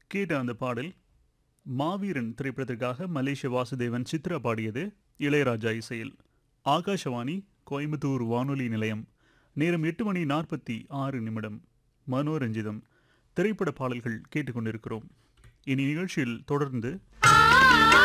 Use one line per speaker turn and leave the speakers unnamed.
கேட்ட அந்த பாடல் மாவீரன் திரைப்படத்திற்காக மலேசிய வாசுதேவன் சித்ரா பாடியது இளையராஜா இசையில். ஆகாஷவாணி கோயம்புத்தூர் வானொலி நிலையம். நேரம் 8:46. மனோரஞ்சிதம் திரைப்பட பாடல்கள் கேட்டுக்கொண்டிருக்கிறோம். இனி நிகழ்ச்சியில் தொடர்ந்து